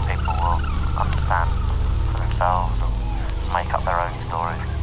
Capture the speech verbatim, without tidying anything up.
people will understand for themselves and make up their own stories.